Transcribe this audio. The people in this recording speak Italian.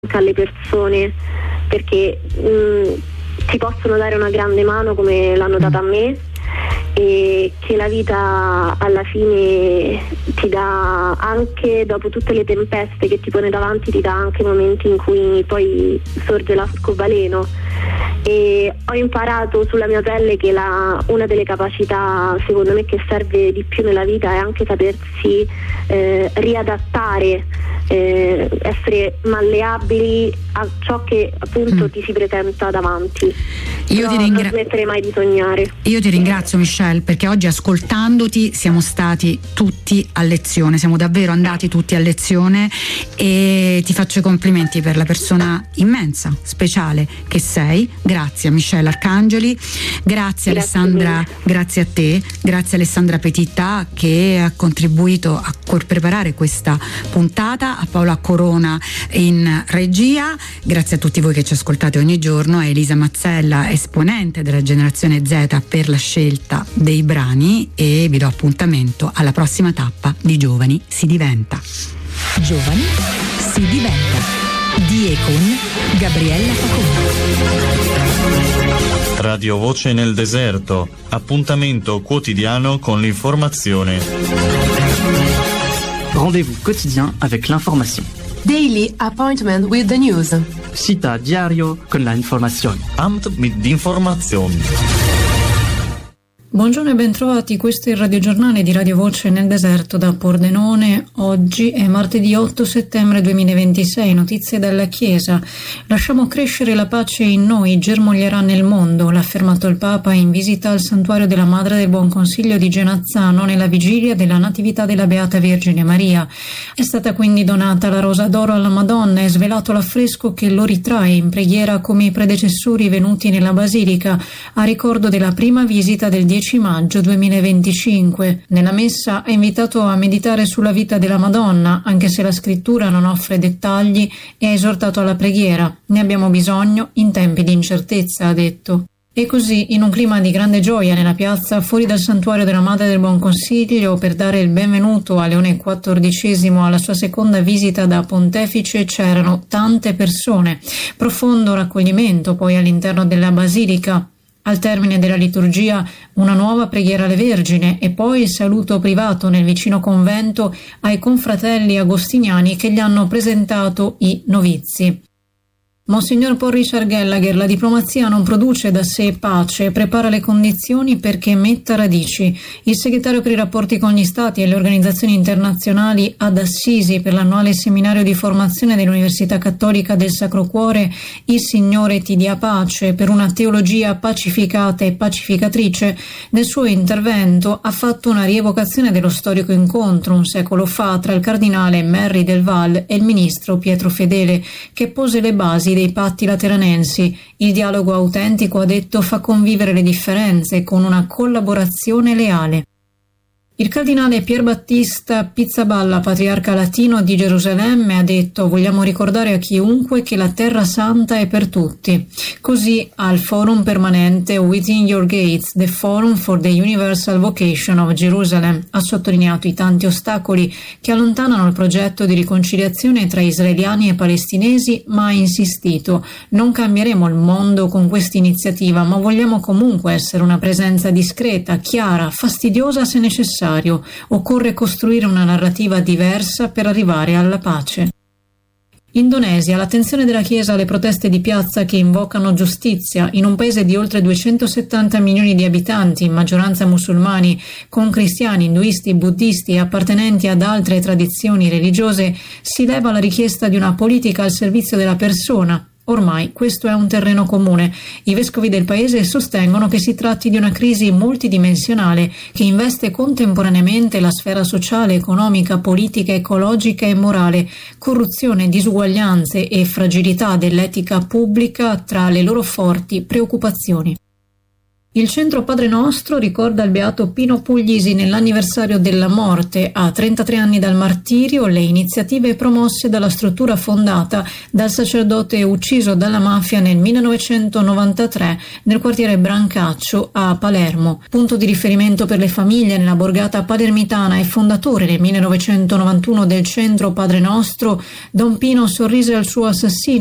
alle persone, perché ti possono dare una grande mano come l'hanno data a me, e che la vita alla fine ti dà, anche dopo tutte le tempeste che ti pone davanti, ti dà anche momenti in cui poi sorge l'arcobaleno. E ho imparato sulla mia pelle che una delle capacità secondo me che serve di più nella vita è anche sapersi riadattare, essere malleabili a ciò che appunto ti si presenta davanti. Non smettere mai di sognare. Io ti ringrazio, Michelle, perché oggi ascoltandoti siamo stati tutti a lezione, siamo davvero andati tutti a lezione, e ti faccio i complimenti per la persona immensa, speciale che sei. Grazie a Michelle Arcangeli, grazie Alessandra, grazie a te, grazie Alessandra Petità che ha contribuito a preparare questa puntata, a Paola Corona in regia, grazie a tutti voi che ci ascoltate ogni giorno, a Elisa Mazzella, esponente della generazione Z, per la scelta dei brani, e vi do appuntamento alla prossima tappa di Giovani si diventa. Giovani si diventa di e con Gabriella Facona. Radio Voce nel deserto, appuntamento quotidiano con l'informazione. Rendez-vous quotidien avec l'information. Daily appointment with the news. Cita diario con la informazione. Amt mit Information. Buongiorno e bentrovati, questo è il radiogiornale di Radio Voce nel deserto da Pordenone. Oggi è martedì 8 settembre 2026, notizie dalla Chiesa. Lasciamo crescere la pace in noi, germoglierà nel mondo, l'ha affermato il Papa in visita al santuario della Madre del Buon Consiglio di Genazzano nella vigilia della Natività della Beata Vergine Maria. È stata quindi donata la rosa d'oro alla Madonna e svelato l'affresco che lo ritrae in preghiera come i predecessori venuti nella Basilica a ricordo della prima visita del 10 maggio 2025. Nella messa ha invitato a meditare sulla vita della Madonna, anche se la scrittura non offre dettagli, e ha esortato alla preghiera. Ne abbiamo bisogno in tempi di incertezza, ha detto. E così, in un clima di grande gioia nella piazza fuori dal santuario della Madre del Buon Consiglio, per dare il benvenuto a Leone XIV alla sua seconda visita da pontefice, c'erano tante persone. Profondo raccoglimento poi all'interno della Basilica. Al termine della liturgia una nuova preghiera alle Vergine e poi il saluto privato nel vicino convento ai confratelli agostiniani che gli hanno presentato i novizi. Monsignor Paul Richard Gallagher, la diplomazia non produce da sé pace, prepara le condizioni perché metta radici. Il segretario per i rapporti con gli Stati e le organizzazioni internazionali ad Assisi per l'annuale seminario di formazione dell'Università Cattolica del Sacro Cuore, Il Signore ti dia pace, per una teologia pacificata e pacificatrice, nel suo intervento ha fatto una rievocazione dello storico incontro un secolo fa tra il cardinale Merry del Val e il ministro Pietro Fedele, che pose le basi dei patti lateranensi. Il dialogo autentico, ha detto, fa convivere le differenze con una collaborazione leale. Il cardinale Pier Battista Pizzaballa, patriarca latino di Gerusalemme, ha detto: vogliamo ricordare a chiunque che la Terra Santa è per tutti. Così al forum permanente Within Your Gates, the Forum for the Universal Vocation of Jerusalem, ha sottolineato i tanti ostacoli che allontanano il progetto di riconciliazione tra israeliani e palestinesi, ma ha insistito: non cambieremo il mondo con questa iniziativa, ma vogliamo comunque essere una presenza discreta, chiara, fastidiosa se necessario. Occorre costruire una narrativa diversa per arrivare alla pace. Indonesia, l'attenzione della Chiesa alle proteste di piazza che invocano giustizia in un paese di oltre 270 milioni di abitanti, in maggioranza musulmani, con cristiani, induisti, buddisti e appartenenti ad altre tradizioni religiose, si leva la richiesta di una politica al servizio della persona. Ormai questo è un terreno comune. I vescovi del paese sostengono che si tratti di una crisi multidimensionale che investe contemporaneamente la sfera sociale, economica, politica, ecologica e morale, corruzione, disuguaglianze e fragilità dell'etica pubblica tra le loro forti preoccupazioni. Il Centro Padre Nostro ricorda il beato Pino Puglisi nell'anniversario della morte. A 33 anni dal martirio, le iniziative promosse dalla struttura fondata dal sacerdote ucciso dalla mafia nel 1993 nel quartiere Brancaccio a Palermo. Punto di riferimento per le famiglie nella borgata palermitana e fondatore nel 1991 del Centro Padre Nostro, Don Pino sorrise al suo assassino